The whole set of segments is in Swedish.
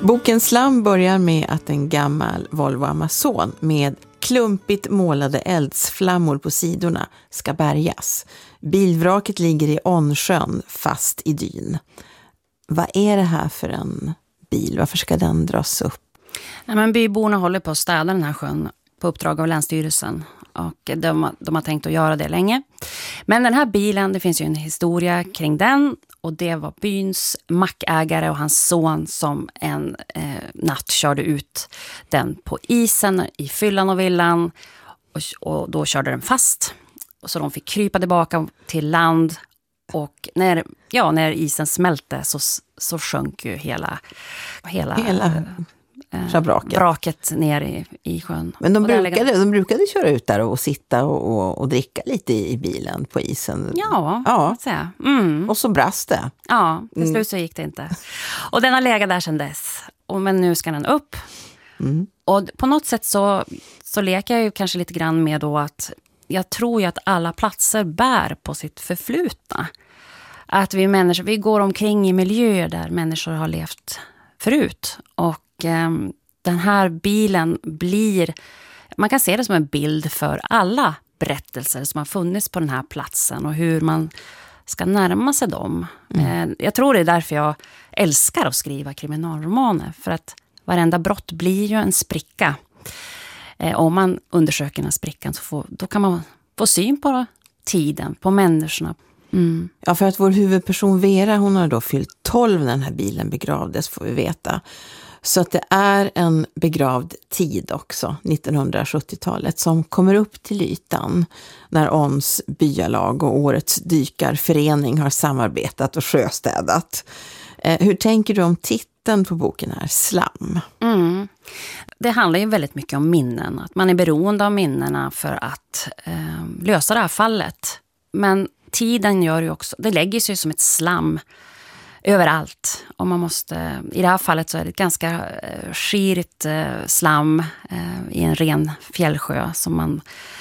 Boken Slam börjar med att en gammal Volvo Amazon med klumpigt målade eldsflammor på sidorna ska bärgas. Bilvraket ligger i Ånsjön fast i dyn. Vad är det här för en bil? Varför ska den dras upp? Nej, men byborna håller på att städa den här sjön på uppdrag av Länsstyrelsen. Och de har tänkt att göra det länge. Men den här bilen, det finns ju en historia kring den. Och det var byns mackägare och hans son som en natt körde ut den på isen i fyllan och villan. Och då körde den fast. Och så de fick krypa tillbaka till land. Och när isen smälte så sjönk ju hela vraket ner i sjön. Men de brukade köra ut där och sitta och dricka lite i bilen på isen. Ja. Säga. Mm. Och så brast det. Ja, till slut så gick det inte. Och den har legat där sedan dess. Men nu ska den upp. Mm. Och på något sätt så leker jag ju kanske lite grann med då att jag tror ju att alla platser bär på sitt förflutna. Att vi människor, vi går omkring i miljöer där människor har levt förut. Och den här bilen blir, man kan se det som en bild för alla berättelser som har funnits på den här platsen och hur man ska närma sig dem. Jag tror det är därför jag älskar att skriva kriminalromaner, för att varenda brott blir ju en spricka. Om man undersöker den här sprickan då kan man få syn på tiden, på människorna. Mm. Ja, för att vår huvudperson Vera, hon har då fyllt 12 när den här bilen begravdes, får vi veta. Så att det är en begravd tid också, 1970-talet, som kommer upp till ytan när ONS byalag och årets dykarförening har samarbetat och sjöstädat. Hur tänker du om titeln på boken här, Slam? Mm. Det handlar ju väldigt mycket om minnen, att man är beroende av minnena för att lösa det här fallet. Men tiden gör ju också, det lägger sig som ett slam överallt. Och man måste, i det här fallet så är det ett ganska skirigt slam i en ren fjällsjö som man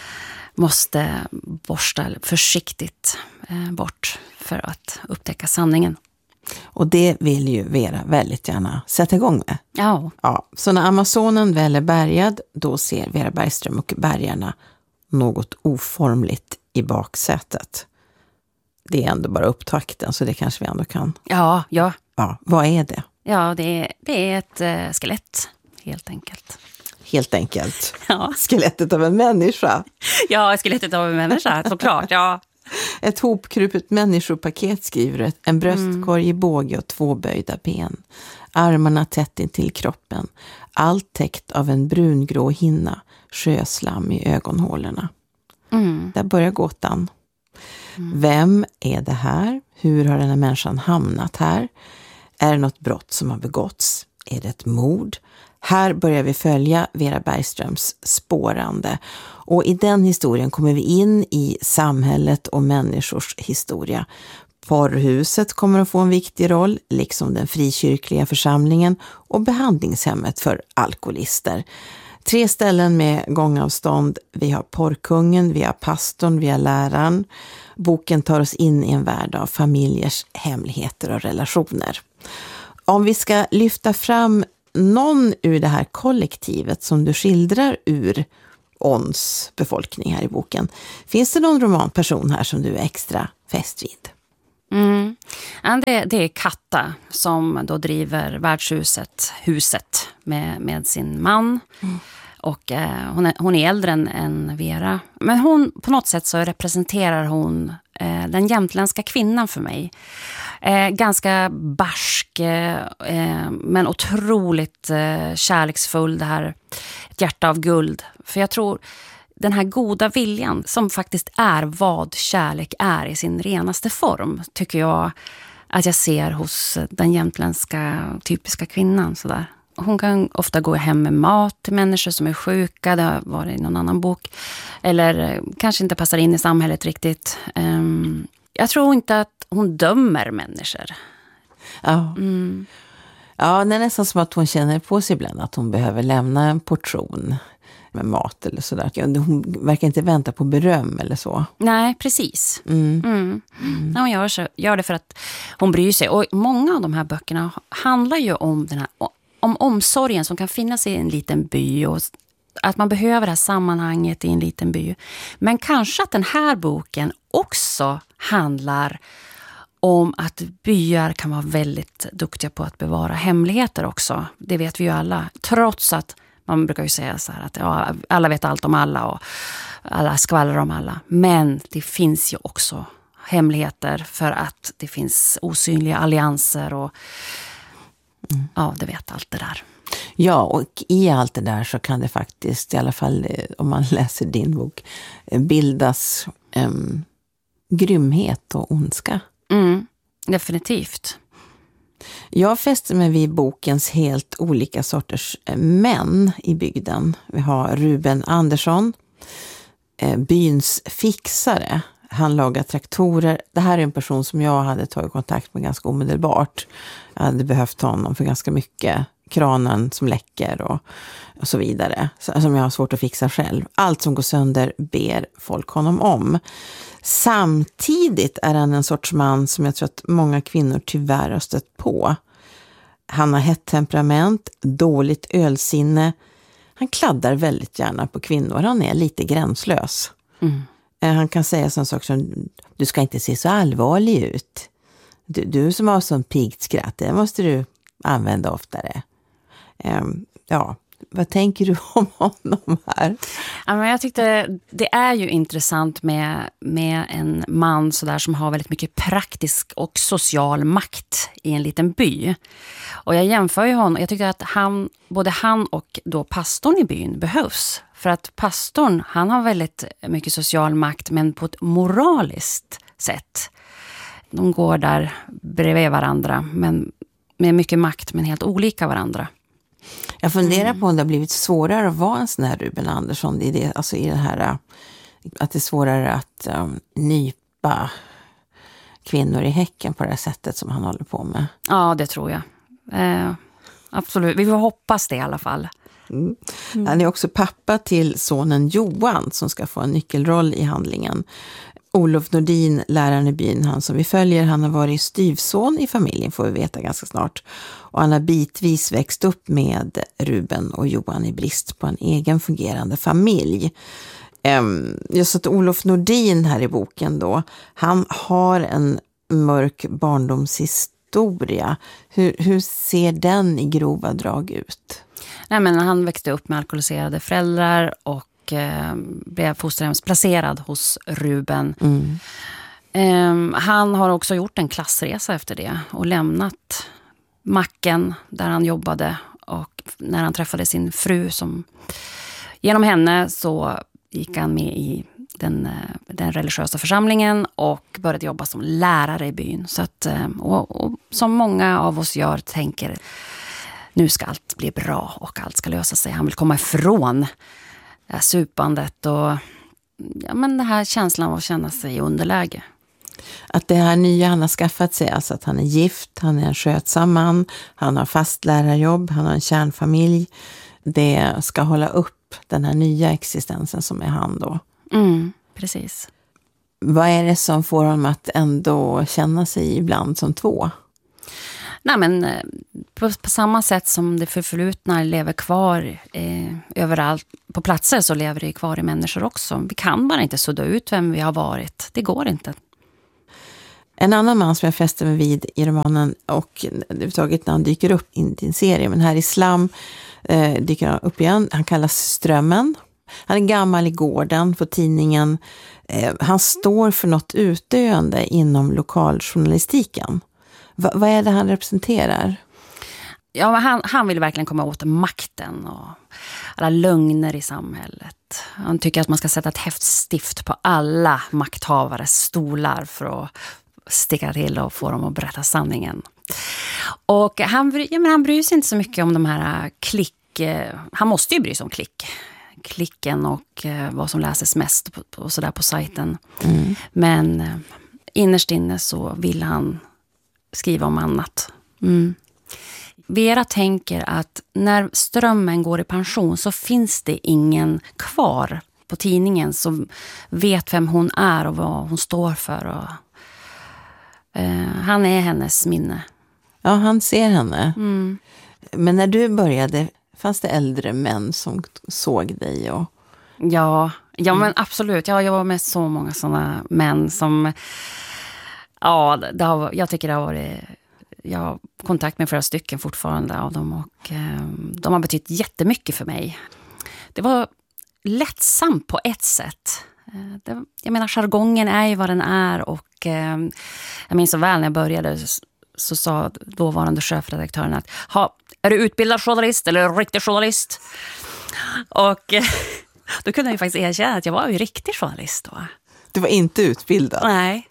måste borsta försiktigt bort för att upptäcka sanningen. Och det vill ju Vera väldigt gärna sätta igång med. Ja. Så när Amazonen väl är bärgad, då ser Vera Bergström och bärgarna något oformligt i baksätet. Det är ändå bara upptakten, så det kanske vi ändå kan. Ja. Vad är det? Ja, det är ett skelett, helt enkelt. Helt enkelt? Ja. Skelettet av en människa? Ja, skelettet av en människa, såklart, ja. Ett hopkrupet människopaket, skriver en bröstkorg i båge och 2 böjda ben. Armarna tätt in till kroppen. Allt täckt av en brungrå hinna, sjöslam i ögonhålorna. Där börjar gåtan. Vem är det här? Hur har den här människan hamnat här? Är det något brott som har begåtts? Är det ett mord? Här börjar vi följa Vera Bergströms spårande. Och i den historien kommer vi in i samhället och människors historia. Porrhuset kommer att få en viktig roll, liksom den frikyrkliga församlingen och behandlingshemmet för alkoholister. 3 ställen med gångavstånd. Vi har porrkungen, vi har pastorn, vi har läraren. Boken tar oss in i en värld av familjers hemligheter och relationer. Om vi ska lyfta fram någon ur det här kollektivet som du skildrar ur ONS befolkning här i boken. Finns det någon romanperson här som du är extra fäst vid? Ja, det är Katta som då driver huset med sin man. Och hon är äldre än Vera. Men hon, på något sätt så representerar hon den jämtländska kvinnan för mig. Ganska barsk men otroligt kärleksfull. Det här, ett hjärta av guld. För jag tror den här goda viljan som faktiskt är vad kärlek är i sin renaste form, tycker jag att jag ser hos den jämtländska typiska kvinnan. Sådär. Hon kan ofta gå hem med mat till människor som är sjuka, det har varit i någon annan bok. Eller kanske inte passar in i samhället riktigt. Jag tror inte att hon dömer människor. Ja. Ja, det är nästan som att hon känner på sig ibland att hon behöver lämna en portion med mat eller sådär. Hon verkar inte vänta på beröm eller så. Nej, precis. Ja, hon gör det för att hon bryr sig. Och många av de här böckerna handlar ju om den här om omsorgen som kan finnas i en liten by och att man behöver det här sammanhanget i en liten by. Men kanske att den här boken också handlar om att byar kan vara väldigt duktiga på att bevara hemligheter också. Det vet vi ju alla. Trots att man brukar ju säga så här att ja, alla vet allt om alla och alla skvallrar om alla. Men det finns ju också hemligheter för att det finns osynliga allianser och ja, det vet allt det där. Ja, och i allt det där så kan det faktiskt, i alla fall om man läser din bok, bildas grymhet och ondska. Definitivt. Jag fäster mig vid bokens helt olika sorters män i bygden. Vi har Ruben Andersson, byns fixare. Han lagar traktorer. Det här är en person som jag hade tagit kontakt med ganska omedelbart. Jag hade behövt honom för ganska mycket. Kranen som läcker och så vidare. Som jag har svårt att fixa själv. Allt som går sönder ber folk honom om. Samtidigt är han en sorts man som jag tror att många kvinnor tyvärr har stött på. Han har hett temperament, dåligt ölsinne. Han kladdar väldigt gärna på kvinnor. Han är lite gränslös. Han kan säga sån sak som: du ska inte se så allvarlig ut. Du som har sån piggt skratt, det måste du använda oftare. Ja, vad tänker du om honom här? Ja, men jag tyckte det är ju intressant med en man så där som har väldigt mycket praktisk och social makt i en liten by. Och jag jämför ju honom. Jag tyckte att både han och då pastorn i byn behövs. För att pastorn, han har väldigt mycket social makt, men på ett moraliskt sätt. De går där bredvid varandra, men med mycket makt, men helt olika varandra. Jag funderar på om det har blivit svårare att vara en sån här Ruben Andersson i det, alltså i det här att det är svårare att nypa kvinnor i häcken på det här sättet som han håller på med. Ja, det tror jag. Absolut. Vi får hoppas det i alla fall. Han är också pappa till sonen Johan som ska få en nyckelroll i handlingen. Olof Nordin, läraren i byn, han som vi följer, han har varit styvson i familjen, får vi veta ganska snart. Och han har bitvis växt upp med Ruben och Johan i brist på en egen fungerande familj. Just att Olof Nordin här i boken då, han har en mörk barndomshistoria. Hur ser den i grova drag ut? Nej, men han växte upp med alkoholiserade föräldrar och blev fosterhemsplacerad hos Ruben. Han har också gjort en klassresa efter det och lämnat macken där han jobbade, och när han träffade sin fru som genom henne så gick han med i den religiösa församlingen och började jobba som lärare i byn. Så att, och som många av oss gör, tänker nu ska allt bli bra och allt ska lösa sig. Han vill komma ifrån det här supandet och ja, men den här känslan av att känna sig i underläge. Att det här nya han har skaffat sig, alltså att han är gift, han är en skötsam man, han har fast lärarjobb, han har en kärnfamilj. Det ska hålla upp den här nya existensen som är han då. Precis. Vad är det som får honom att ändå känna sig ibland som två? Nej, men på samma sätt som det förflutna lever kvar överallt på platser, så lever det kvar i människor också. Vi kan bara inte sudda ut vem vi har varit. Det går inte. En annan man som jag fäster mig vid i romanen, och överhuvudtaget när han dyker upp i din serie, men här i Slam dyker han upp igen. Han kallas Strömmen. Han är gammal i gården på tidningen. Han står för något utdöende inom lokaljournalistiken. Vad är det han representerar? Ja, han vill verkligen komma åt makten och alla lögner i samhället. Han tycker att man ska sätta ett häftstift på alla makthavares stolar för att sticka till och få dem att berätta sanningen. Och han bryr sig inte så mycket om de här han måste ju bry sig om klicken och vad som läses mest på sajten. Men innerst inne så vill han skriva om annat. Vera tänker att när Strömmen går i pension så finns det ingen kvar på tidningen som vet vem hon är och vad hon står för. Och, han är hennes minne. Ja, han ser henne. Men när du började, fanns det äldre män som såg dig? Ja, men absolut. Jag var med så många sådana män som... Ja, jag tycker det har varit... Jag har kontakt med flera stycken fortfarande av dem och de har betytt jättemycket för mig. Det var lättsamt på ett sätt. Jag menar, jargongen är ju vad den är och jag minns så väl när jag började så sa dåvarande chefredaktören att är du utbildad journalist eller riktig journalist? Och då kunde jag ju faktiskt erkänna att jag var ju riktig journalist då. Du var inte utbildad? Nej.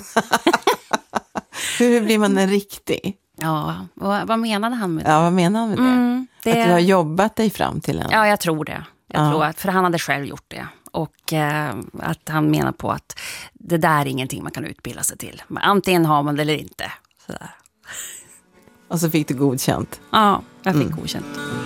Hur blir man en riktig? Ja, vad menade han med det? Ja, vad menade han med det? Det... Att du har jobbat dig fram till en... Ja, jag tror det. För han hade själv gjort det. Och att han menar på att det där är ingenting man kan utbilda sig till. Men antingen har man det eller inte. Sådär. Och så fick du godkänt? Ja, jag fick godkänt.